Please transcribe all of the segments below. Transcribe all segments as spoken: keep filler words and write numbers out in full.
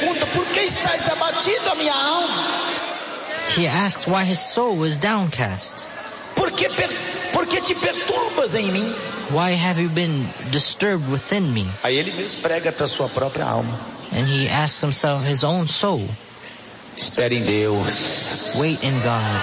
pergunta: por que estás abatido, a minha alma? He asks why his soul is downcast. Por que, per, por que te perturbas em mim? Why have you been disturbed within me? Aí ele mesmo prega para sua própria alma. And he asks himself, his own soul. Espere em Deus. Wait in God.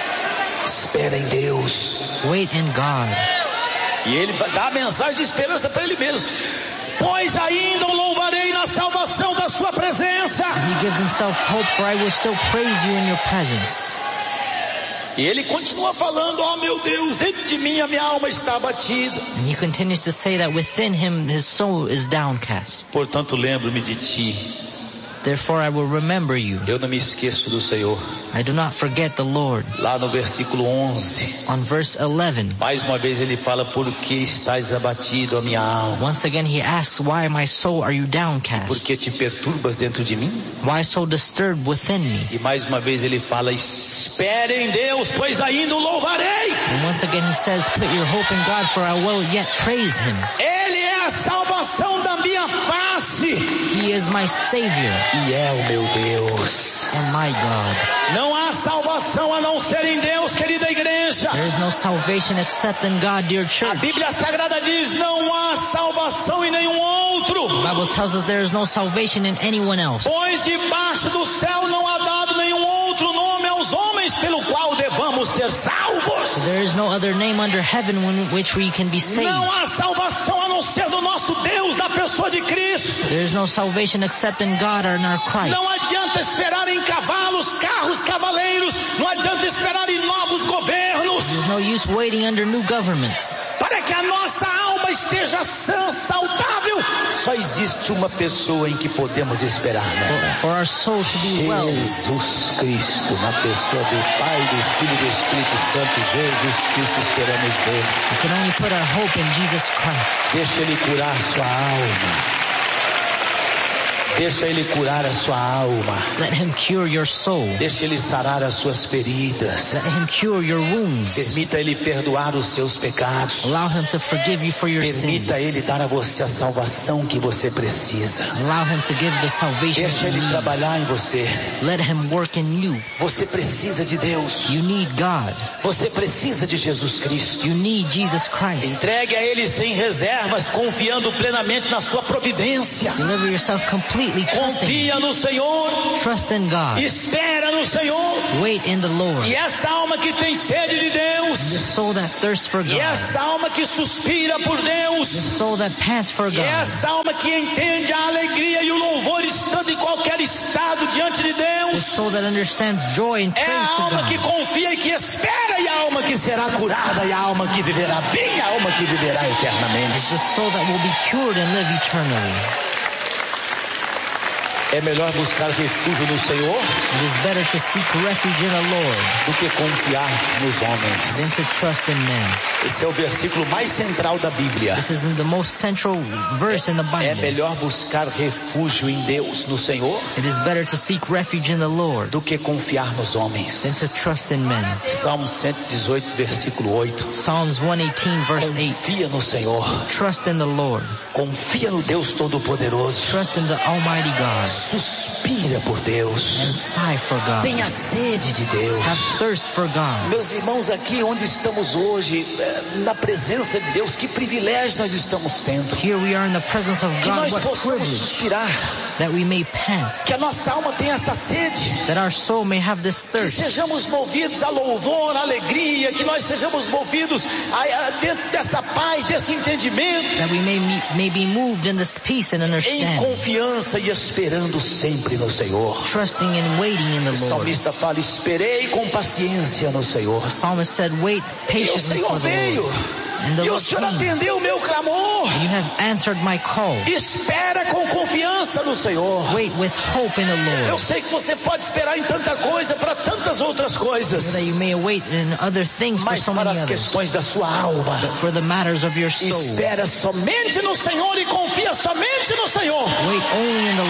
Espera em Deus. Wait in God. E ele dá a mensagem de esperança para ele mesmo. Pois ainda o louvarei na salvação da sua presença. He gives himself hope, for I will still praise you in your presence. E ele continua falando: ó, meu Deus, dentro de mim a minha alma está abatida. And he continues to say that within him his soul is downcast. Portanto, lembro-me de ti. Therefore I will remember you. Eu não me esqueço do Senhor. I do not forget the Lord. Lá no versículo onze. On verse eleven. Mais uma vez ele fala: por que estás abatido, a minha alma? Once again he asks, why my soul are you downcast? Por que te perturbas dentro de mim? Why so disturbed within me? E mais uma vez ele fala: espere em Deus, pois ainda o louvarei. And once again he says, put your hope in God, for I will yet praise him. Ele é a salvação da minha face. He is my Savior. E é o meu Deus. And my God. Não há salvação a não ser em Deus, querida igreja. There is no salvation except in God, dear church. A Bíblia Sagrada diz: não há salvação em nenhum outro. The Bible tells us there is no salvation in anyone else. Pois debaixo do céu não há dado nenhum outro nome aos homens pelo qual devamos ser salvos. There is no other name under heaven in which we can be saved. Não há salvação a não ser do nosso Deus, na pessoa de Cristo. There is no salvation except in God or in our Christ. Não adianta esperar em cavalos, carros, cavaleiros. Não adianta esperar em novos governos. There's no use waiting under new governments. Para que a nossa alma esteja sã, saudável, só existe uma pessoa em que podemos esperar, né? For, for our soul to be well. Jesus Cristo, na pessoa do Pai, do Filho e do Espírito Santo. Jesus Cristo, esperamos dele. We can only put our hope in Jesus Christ. Deixa ele curar sua alma. Deixa ele curar a sua alma. Let him cure your soul. Deixa ele sarar as suas feridas. Let him cure your wounds. Permita ele perdoar os seus pecados. Allow him to forgive you for your Permita sins. ele dar a você a salvação que você precisa. Allow him to give the salvation Deixa you ele need. trabalhar em você. Let him work in you. Você precisa de Deus. You need God. Você precisa de Jesus Cristo. You need Jesus Christ. Entregue a ele sem reservas, confiando plenamente na sua providência. Deliver yourself completely, trusting. Confia no Senhor. Trust in God. Espera no Senhor. Wait in the Lord. E essa alma que tem sede de Deus. The soul that thirsts for God. E essa alma que suspira por Deus. The soul that pants for E God. essa alma que entende a alegria e o louvor estando em qualquer estado diante de The Deus. soul that understands joy and É praise a to alma God. que confia e que espera, e a alma que será curada, e a alma que viverá bem, e a alma que viverá eternamente. It's the soul that will be cured and live eternally. É melhor buscar refúgio no Senhor It is better to seek refuge in the Lord do que confiar nos than homens. to trust in men. Esse é o versículo mais central da Bíblia. This is the most central verse in the É Bible. melhor buscar refúgio em Deus, no Senhor, It is better to seek refuge in the Lord do que confiar nos than homens. to trust in men. Salmo cento e dezoito, versículo oito. Psalms one eighteen verse eight. Confia no Senhor. Trust in the Lord. Confia no Deus Todo-Poderoso. Trust in the Almighty God. Suspira por Deus. And sigh for God. Tenha sede de Deus. Have thirst for God. Meus irmãos, aqui onde estamos hoje, na presença de Deus, que privilégio nós estamos tendo. Here we are in the presence of Que God. nós What possamos privilege suspirar. that we may pant. Que a nossa alma tenha essa sede. That our soul may have this Que thirst. sejamos movidos a louvor, a alegria. Que nós sejamos movidos a, a, dentro dessa paz, desse entendimento. That we may, me, may be moved in this peace and Em understanding. confiança e esperando sempre no Senhor. Trusting and waiting in the O Lord. salmista fala: esperei com paciência no Senhor. The psalmist said, wait E o patiently Senhor for the veio. Lord. And the E o Lord Senhor came. atendeu o meu clamor. You have answered my call. Espera com confiança no Senhor. Wait with hope in the Eu Lord. sei que você pode esperar em tanta coisa, para tantas outras So coisas. that you may wait in other things for Mas so para many as others. questões da sua alma, But for the matters of your soul. espera somente no Senhor e confia somente no Senhor. Wait only in the Lord. Porque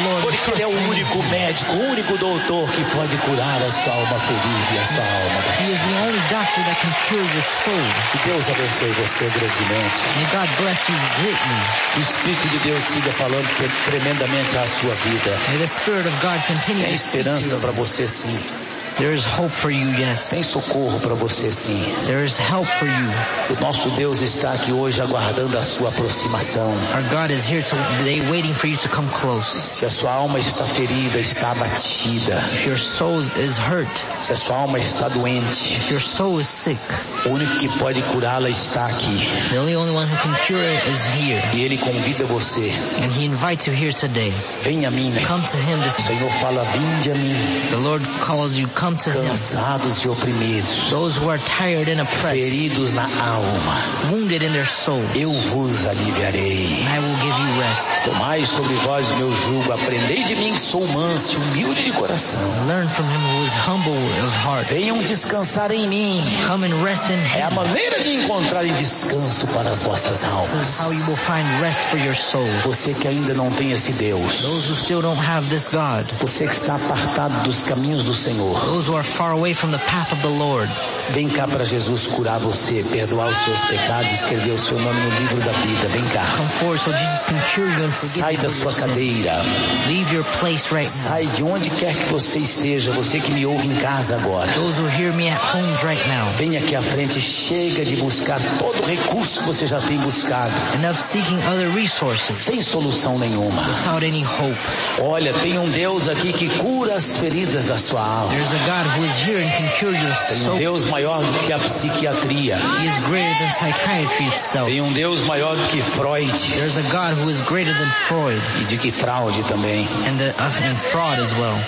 Porque Ele é o único médico, o único doutor que pode curar a sua alma ferida e a sua alma He is the only doctor that can cure your soul. Que Deus abençoe você grandemente. May God bless you greatly. Que o Espírito de Deus siga falando tremendamente à sua vida. May the Spirit of God continue Tem to speak to esperança you. para você, sim. There is hope for you, yes. Tem socorro para você, sim. There is help for you. O nosso Deus está aqui hoje aguardando a sua aproximação. Our God is here today waiting for you to come close. Se a sua alma está ferida, está abatida. If your soul is hurt, Se a sua alma está doente, if your soul is sick, o único que pode curá-la está aqui. the only only one who can cure it is here. E Ele convida você. And He invites you here today. Venha a mim. Come to Him O this Senhor fala, vinde a mim. The Lord calls you, come to Him. Cansados e oprimidos, Those who are tired and oppressed, feridos na alma, wounded in their soul, eu vos aliviarei. I will give you rest. Tomai sobre vós o meu jugo, aprendei de mim que sou manso, humilde de coração. Learn from Him who is humble of heart. Venham descansar em mim. Come and rest in É a Him. maneira de encontrarem descanso para as vossas This is almas. how you will find rest for your soul. Você que ainda não tem esse Deus, Those who still don't have this God, você que está apartado dos caminhos do Senhor, those who are far away from the path of the Lord, vem cá para Jesus curar você, perdoar os seus pecados, escrever o seu nome no livro da vida. Vem cá. come forward so Jesus can cure you and forgive Sai you da of sua your sin. cadeira. Leave your place right now. Sai de onde quer que você esteja, você que me ouve em casa agora. Those who hear me at homes right now, Vem aqui à frente, chega de buscar todo o recurso que você já tem buscado. enough seeking other resources Sem solução nenhuma. without any hope. Olha, tem um Deus aqui que cura as feridas da sua alma. There's a God who is here and can cure your Tem um soul. Deus maior do que a psiquiatria. He is greater than psychiatry itself. Tem um Deus maior do que Freud. There's a God who is greater than Freud E de que fraude também. and, the, uh, and fraud as well.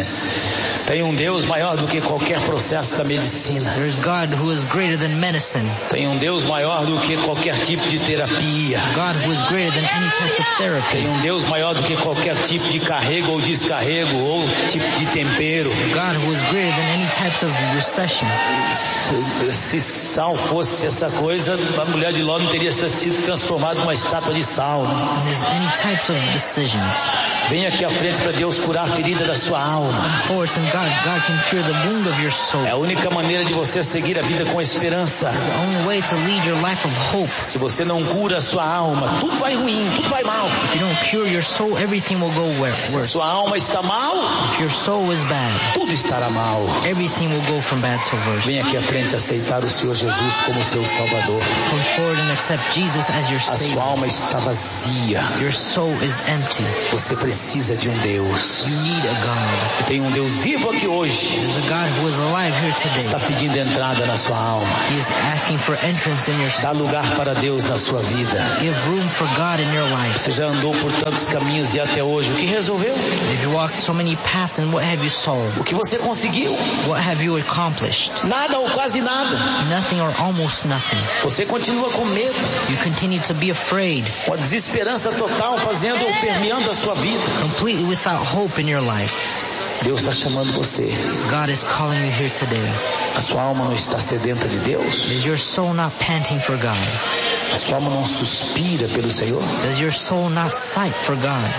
Tem um Deus maior do que qualquer processo da medicina. There's God who is greater than medicine. Tem um Deus maior do que qualquer tipo de terapia. God who is greater than any type of therapy. Tem um Deus maior do que qualquer tipo de carrego ou descarrego ou tipo de tempero. God who is greater than any types of recession. Se, se sal fosse essa coisa, a mulher de Ló não teria sido transformada numa estátua de sal. Né? And there's any types of decisions. Vem aqui à frente para Deus curar a ferida da sua alma. Force and God, God can cure the wound of your soul. É a única maneira de você seguir a vida com esperança. The only way to lead your life of hope. Se você não cura a sua alma, tudo vai ruim, tudo vai mal. If you don't cure your soul, everything will go wor- Se a worse. sua alma está mal, If your soul is bad, tudo estará mal. everything will go from bad to worse. Vem aqui à frente aceitar o Senhor Jesus como seu Salvador. Come forward and accept Jesus as your A sua Savior. alma está vazia. Your soul is empty. Você precisa de um Deus. You need a God. Tem um Deus vivo aqui hoje. There's a God who is alive here today. Está pedindo entrada na sua alma. He is asking for entrance in your soul. Dá lugar para Deus na sua vida. Give room for God in your life. Você já andou por tantos caminhos e até hoje, o que resolveu? If you walked so many paths, and what have you solved? O que você conseguiu? What have you accomplished? Nada ou quase nada. Nothing or almost nothing. Você continua com medo, You continue to be afraid, com a desesperança total fazendo ou permeando a sua vida. completely without hope in your life. Deus está chamando você. God is calling you here today. A sua alma não está sedenta de Deus? Is your soul not panting for God? A sua alma não suspira pelo Senhor? Does your soul not sigh for God?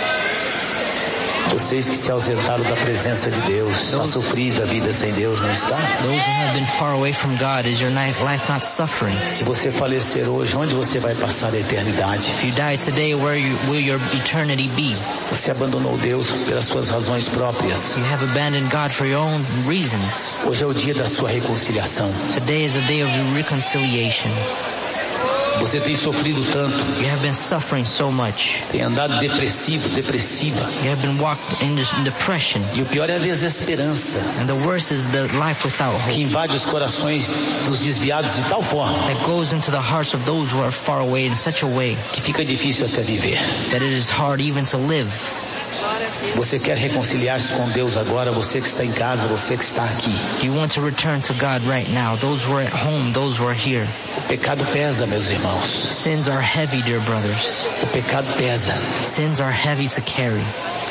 Vocês que se ausentaram da presença de Deus, está sofrida a vida sem Deus, não está? Those who have been far away from God, is your ni- life not suffering? Se você falecer hoje, onde você vai passar a eternidade? If you die today, where you, will your eternity be? Você abandonou Deus pelas suas razões próprias. You have abandoned God for your own reasons. Hoje é o dia da sua reconciliação. Today is a day of your reconciliation. Você tem sofrido tanto, You have been suffering so much. tem andado depressivo, depressiva. You have been walked in this depression. E o pior é a desesperança, And the worst is the life without que hope invade os corações dos desviados de tal forma that goes into the hearts of those who are far away in such a way que fica difícil até viver. that it is hard even to live. Você quer reconciliar-se com Deus agora, você que está em casa, você que está aqui. You want to return to God right now. Those who are at home, those who are here. O pecado pesa, meus irmãos. Sins are heavy, dear brothers. O pecado pesa. Sins are heavy to carry.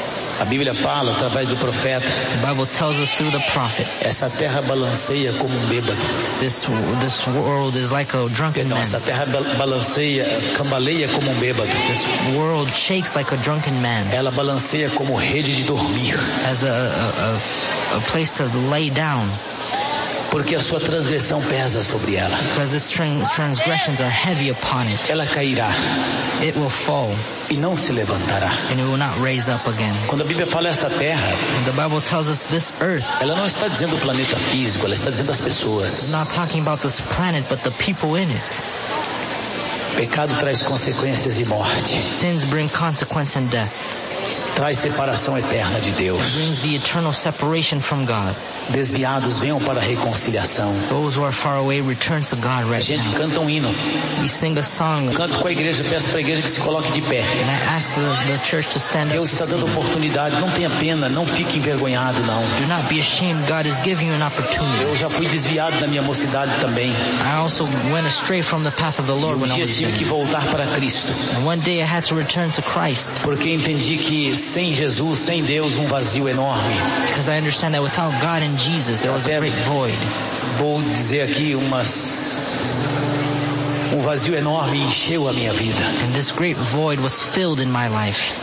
A Bíblia fala através do profeta. The Bible tells us through the prophet. Essa terra balanceia como um bêbado. This this world is like a drunken Perdão, man. essa terra balanceia, cambaleia como um bêbado. This world shakes like a drunken man. Ela balanceia como rede de dormir. As a a, a, a place to lay down. Porque a sua transgressão pesa sobre ela. Because its transgressions are heavy upon it. Ela cairá. It will fall. E não se levantará. And it will not raise up again. Quando a Bíblia fala essa terra, the Bible tells us this earth. Ela não está dizendo o planeta físico, ela está dizendo as pessoas. It's not talking about this planet, but the people in it. Pecado traz consequências e morte. Sins bring consequence and death. Traz separação eterna de Deus. It brings the eternal separation from God. Desviados venham para a reconciliação. Those who are far away return to God right a gente now. canta um hino. We sing a song. Canto com a igreja, peço para a igreja que se coloque de pé. And I ask the, the church to stand up. Deus está dando oportunidade, não tenha pena, não fique envergonhado, não. Do not be ashamed. God is giving you an opportunity. Eu já fui desviado na minha mocidade também. I also went astray from the path of the Lord when I was tive que voltar para Cristo. And one day I had to return to Christ. Porque entendi que sem Jesus, sem Deus, um vazio enorme. Because I understand that without God and Jesus, there was a great void. Vou dizer aqui umas um vazio enorme encheu a minha vida. And this great void was filled in my life.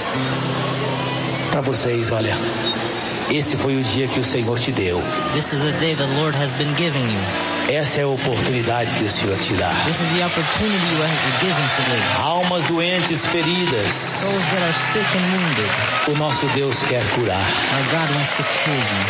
Para vocês, olha, esse foi o dia que o Senhor te deu. This is the day the Lord has been giving you. Essa é a oportunidade que o Senhor te dá. This is the opportunity you are given today. Almas doentes, feridas. Souls that are sick and wounded. O nosso Deus quer curar. Our God wants to cure you.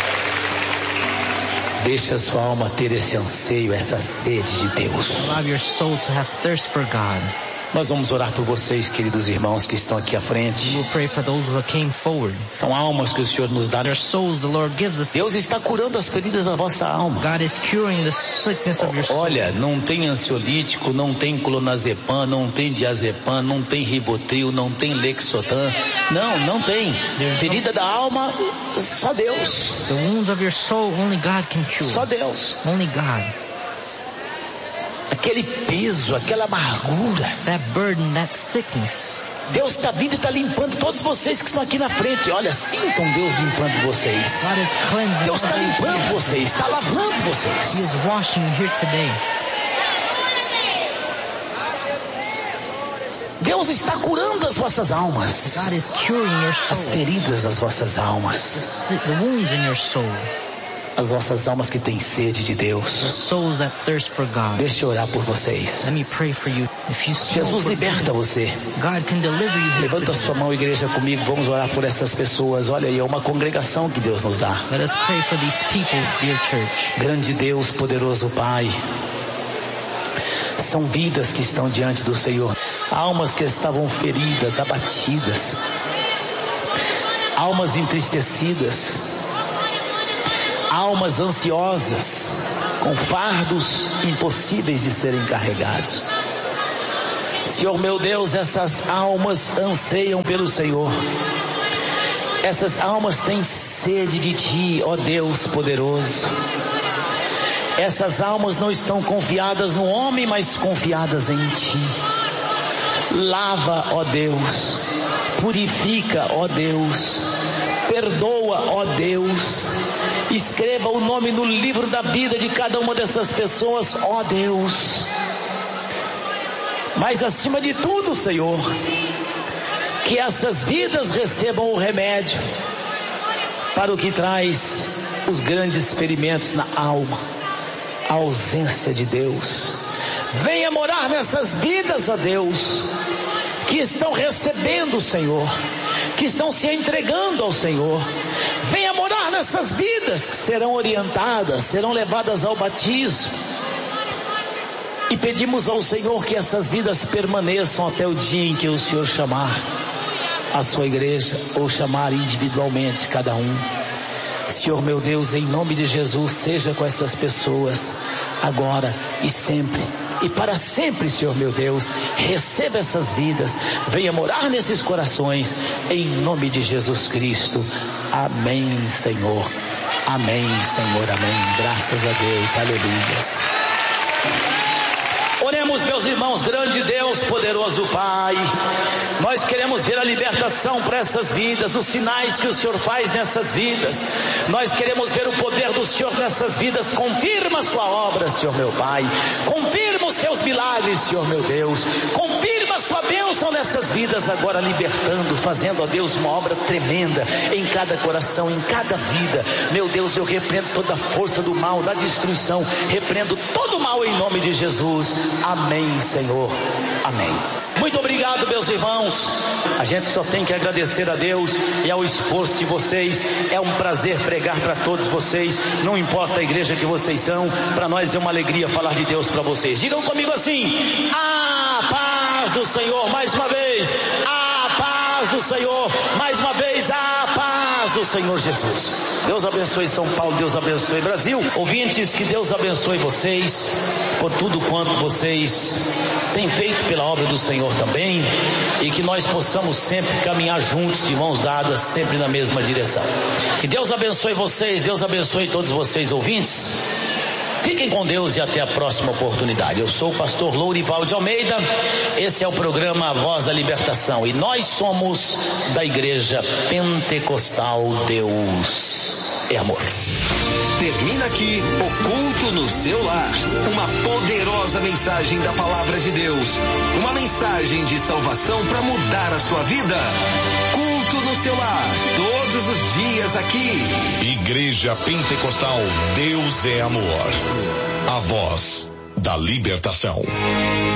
Deixa a sua alma ter esse anseio, essa sede de Deus. Allow your soul to have thirst for God. Nós vamos orar por vocês, queridos irmãos que estão aqui à frente. We'll pray for those who came forward. São almas que o Senhor nos dá. Their souls the Lord gives us. Deus está curando as feridas da vossa alma. God is curing the sickness of your soul. Olha, não tem ansiolítico, não tem clonazepam, não tem diazepam, não tem ribotril, não tem lexotan. Não, não tem. Ferida da alma, só Deus. The wounds of your soul, only God can cure. Só Deus. Only God. Aquele peso, aquela amargura. That burden, that sickness. Deus está vindo e está limpando todos vocês que estão aqui na frente. Olha, sintam Deus limpando vocês. God is cleansing. Deus está limpando vocês, está lavando vocês. He is washing you here today. Deus está curando as vossas almas. God is curing your soul. As feridas das vossas almas. The wounds in your soul. As vossas almas que têm sede de Deus. Souls that thirst for God. Deixa eu orar por vocês. Let me pray for you. If you Jesus liberta você. God can deliver you. Levanta a sua mão, igreja, comigo. Vamos orar por essas pessoas. Olha aí, é uma congregação que Deus nos dá. Let us pray for these people, dear church. Grande Deus, poderoso Pai. São vidas que estão diante do Senhor. Almas que estavam feridas, abatidas. Almas entristecidas. Almas ansiosas, com fardos impossíveis de serem carregados. Senhor meu Deus, essas almas anseiam pelo Senhor. Essas almas têm sede de Ti, ó Deus poderoso. Essas almas não estão confiadas no homem, mas confiadas em Ti. Lava, ó Deus. Purifica, ó Deus. Perdoa, ó Deus. Escreva o nome no livro da vida de cada uma dessas pessoas, ó Deus. Mas acima de tudo, Senhor, que essas vidas recebam o remédio para o que traz os grandes ferimentos na alma, a ausência de Deus. Venha morar nessas vidas, ó Deus, que estão recebendo o Senhor, que estão se entregando ao Senhor. Venha morar nessas vidas que serão orientadas, serão levadas ao batismo. E pedimos ao Senhor que essas vidas permaneçam até o dia em que o Senhor chamar a sua igreja, ou chamar individualmente cada um. Senhor meu Deus, em nome de Jesus, seja com essas pessoas, agora e sempre, e para sempre, Senhor meu Deus. Receba essas vidas, venha morar nesses corações, em nome de Jesus Cristo. Amém, Senhor. Amém, Senhor, amém. Graças a Deus, aleluia. Oremos. queremos, meus irmãos, grande Deus, poderoso Pai, nós queremos ver a libertação para essas vidas, os sinais que o Senhor faz nessas vidas. Nós queremos ver o poder do Senhor nessas vidas. Confirma a sua obra, Senhor meu Pai. Confirma os seus milagres, Senhor meu Deus. Confirma a sua bênção nessas vidas agora, libertando, fazendo, ó Deus, uma obra tremenda em cada coração, em cada vida. Meu Deus, eu repreendo toda a força do mal, da destruição. Repreendo todo o mal em nome de Jesus. Amém, Senhor. Amém. Muito obrigado, meus irmãos. A gente só tem que agradecer a Deus e ao esforço de vocês. É um prazer pregar para todos vocês. Não importa a igreja que vocês são, para nós é uma alegria falar de Deus para vocês. Digam comigo assim: a paz do Senhor. Mais uma vez, a paz do Senhor. Mais uma vez, a paz do Senhor Jesus. Deus abençoe São Paulo, Deus abençoe Brasil. Ouvintes, que Deus abençoe vocês por tudo quanto vocês têm feito pela obra do Senhor também, e que nós possamos sempre caminhar juntos, de mãos dadas, sempre na mesma direção. Que Deus abençoe vocês, Deus abençoe todos vocês, ouvintes. Fiquem com Deus e até a próxima oportunidade. Eu sou o pastor Lourival de Almeida. Esse é o programa A Voz da Libertação, e nós somos da Igreja Pentecostal Deus é Amor. Termina aqui o Culto no Seu Lar. Uma poderosa mensagem da Palavra de Deus. Uma mensagem de salvação para mudar a sua vida. Culto no Seu Lar, todos os dias aqui. Igreja Pentecostal Deus é Amor. A Voz da Libertação.